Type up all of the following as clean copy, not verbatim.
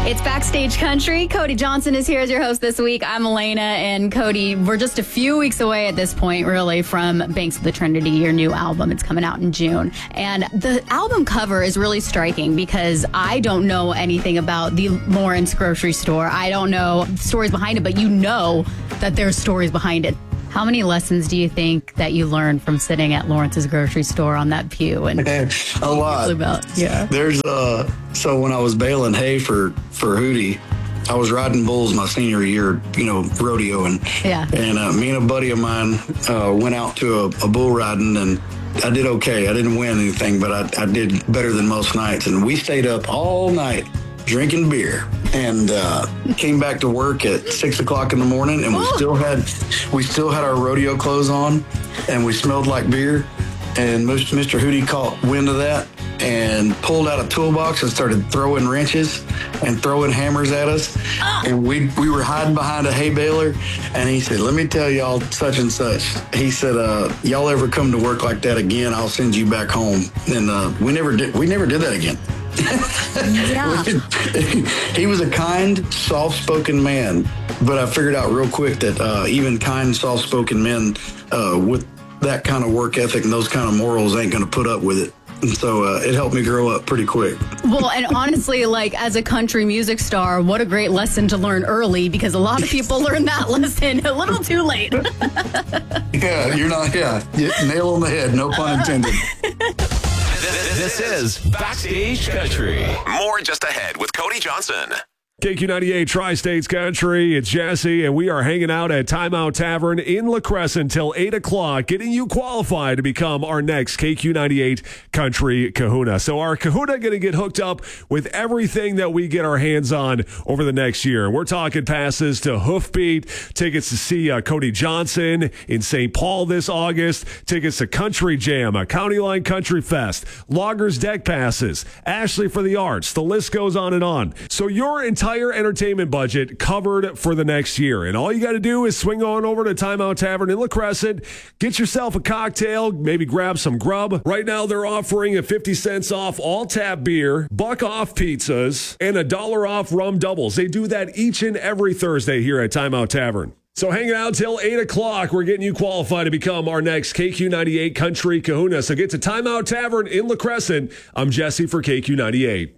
It's Backstage Country. Cody Johnson is here as your host this week. I'm Elena, and Cody, we're just a few weeks away at this point, really, from Banks of the Trinity, your new album. It's coming out in June. And the album cover is really striking because I don't know anything about the Lawrence grocery store. I don't know stories behind it, but you know that there's stories behind it. How many lessons do you think that you learned from sitting at Lawrence's grocery store on that pew? And a lot. Yeah. There's so when I was baling hay for Hootie, I was riding bulls my senior year, rodeoing. Yeah. And me and a buddy of mine went out to a bull riding, and I did okay. I didn't win anything, but I did better than most nights. And we stayed up all night drinking beer, and came back to work at 6 o'clock in the morning, and we still had our rodeo clothes on, and we smelled like beer. And Mr. Hootie caught wind of that and pulled out a toolbox and started throwing wrenches and throwing hammers at us. And we were hiding behind a hay baler, and he said, "Let me tell y'all such and such." He said, "Y'all ever come to work like that again, I'll send you back home." And we never did that again. Yeah. He was a kind, soft-spoken man, but I figured out real quick that even kind, soft-spoken men with that kind of work ethic and those kind of morals ain't going to put up with it. And so it helped me grow up pretty quick. Well, and honestly, as a country music star, what a great lesson to learn early, because a lot of people learn that lesson a little too late. Nail on the head, no pun intended. This is Backstage Country. More just ahead with Cody Johnson. KQ98 Tri-States Country, it's Jesse, and we are hanging out at Timeout Tavern in La Crescent till 8 o'clock, getting you qualified to become our next KQ98 Country Kahuna. So our Kahuna going to get hooked up with everything that we get our hands on over the next year. We're talking passes to Hoofbeat, tickets to see Cody Johnson in St. Paul this August, tickets to Country Jam, County Line Country Fest, Loggers Deck passes, Ashley for the Arts. The list goes on and on. So your entire entertainment budget covered for the next year. And all you got to do is swing on over to Timeout Tavern in La Crescent, get yourself a cocktail, maybe grab some grub. Right now they're offering a 50 cents off all tap beer, $1 off pizzas, and $1 off rum doubles. They do that each and every Thursday here at Timeout Tavern. So hang out till 8 o'clock. We're getting you qualified to become our next KQ98 Country Kahuna. So get to Timeout Tavern in La Crescent. I'm Jesse for KQ98.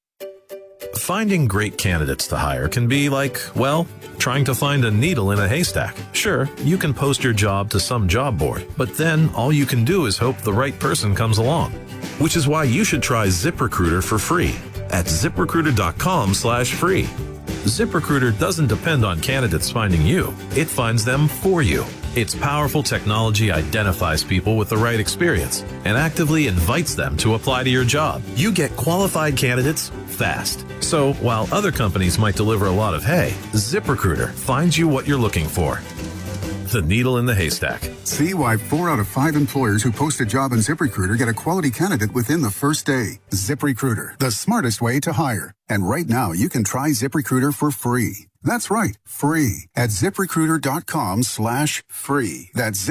Finding great candidates to hire can be like, trying to find a needle in a haystack. Sure, you can post your job to some job board, but then all you can do is hope the right person comes along. Which is why you should try ZipRecruiter for free at ZipRecruiter.com/free. ZipRecruiter doesn't depend on candidates finding you. It finds them for you. Its powerful technology identifies people with the right experience and actively invites them to apply to your job. You get qualified candidates fast. So while other companies might deliver a lot of hay, ZipRecruiter finds you what you're looking for. The needle in the haystack. See why 4 out of 5 employers who post a job on ZipRecruiter get a quality candidate within the first day. ZipRecruiter, the smartest way to hire. And right now, you can try ZipRecruiter for free. That's right, free at ZipRecruiter.com/free. That's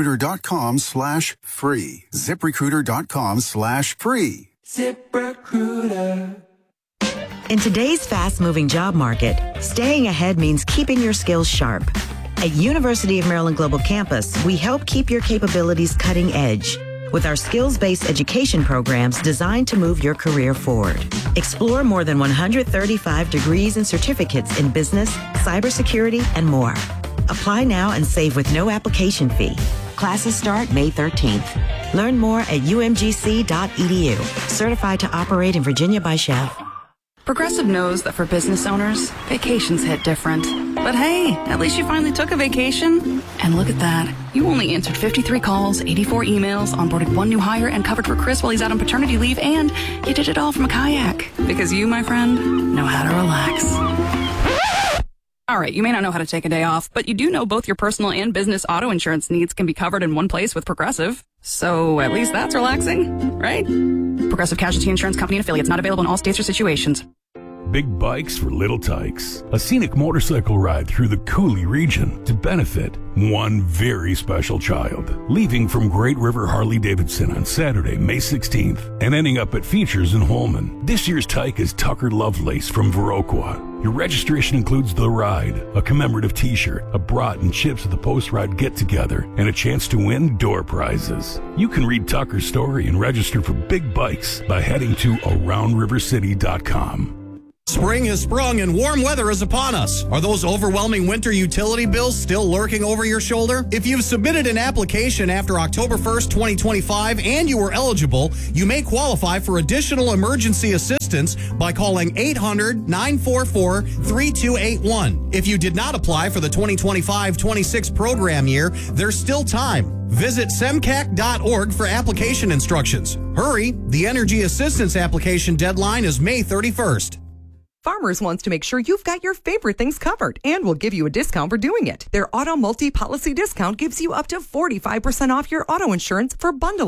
ZipRecruiter.com/free. ZipRecruiter.com/free. ZipRecruiter. In today's fast-moving job market, staying ahead means keeping your skills sharp. At University of Maryland Global Campus, we help keep your capabilities cutting edge with our skills-based education programs designed to move your career forward. Explore more than 135 degrees and certificates in business, cybersecurity, and more. Apply now and save with no application fee. Classes start May 13th. Learn more at umgc.edu. Certified to operate in Virginia by Chev. Progressive knows that for business owners, vacations hit different. But hey, at least you finally took a vacation. And look at that. You only answered 53 calls, 84 emails, onboarded 1 new hire, and covered for Chris while he's out on paternity leave, and you did it all from a kayak. Because you, my friend, know how to relax. All right, you may not know how to take a day off, but you do know both your personal and business auto insurance needs can be covered in one place with Progressive. So at least that's relaxing, right? Progressive Casualty Insurance Company and affiliates, not available in all states or situations. Big Bikes for Little Tykes, a scenic motorcycle ride through the Cooley region to benefit one very special child. Leaving from Great River Harley-Davidson on Saturday, May 16th, and ending up at Features in Holman. This year's Tyke is Tucker Lovelace from Viroqua. Your registration includes the ride, a commemorative t-shirt, a brat and chips at the post-ride get-together, and a chance to win door prizes. You can read Tucker's story and register for Big Bikes by heading to AroundRiverCity.com. Spring has sprung and warm weather is upon us. Are those overwhelming winter utility bills still lurking over your shoulder? If you've submitted an application after October 1st, 2025, and you are eligible, you may qualify for additional emergency assistance by calling 800-944-3281. If you did not apply for the 2025-26 program year, there's still time. Visit semcac.org for application instructions. Hurry, the energy assistance application deadline is May 31st. Farmers wants to make sure you've got your favorite things covered and will give you a discount for doing it. Their auto multi-policy discount gives you up to 45% off your auto insurance for bundling